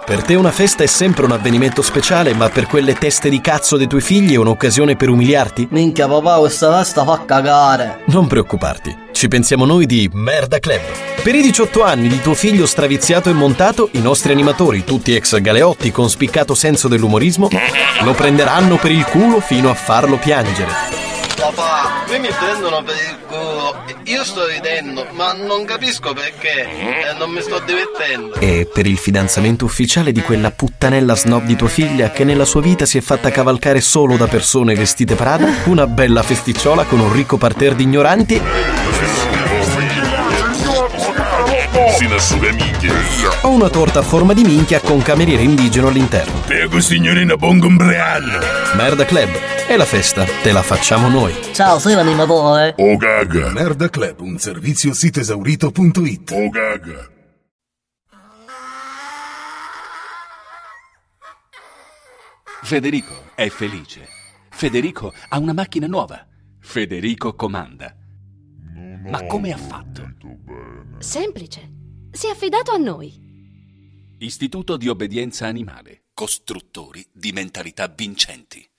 Per te una festa è sempre un avvenimento speciale, ma per quelle teste di cazzo dei tuoi figli è un'occasione per umiliarti? Minchia papà, questa festa fa cagare. Non preoccuparti, ci pensiamo noi di Merda Club. Per i 18 anni di tuo figlio straviziato e montato, i nostri animatori, tutti ex galeotti con spiccato senso dell'umorismo, lo prenderanno per il culo fino a farlo piangere. Papà, qui mi prendono per il culo. Io sto ridendo, ma non capisco perché. Non mi sto divertendo. E per il fidanzamento ufficiale di quella puttanella snob di tua figlia che nella sua vita si è fatta cavalcare solo da persone vestite Prada, una bella festicciola con un ricco parterre di ignoranti o una torta a forma di minchia con cameriere indigeno all'interno. Prego signorina, buon compleanno. Merda Club, e la festa te la facciamo noi. Ciao, sei l'animatore? Oh gaga. Merda Club, un servizio sito esaurito.it. Oh gaga. Federico è felice. Federico ha una macchina nuova. Federico comanda. Ma come ha fatto? Semplice. Si è affidato a noi. Istituto di obbedienza animale. Costruttori di mentalità vincenti.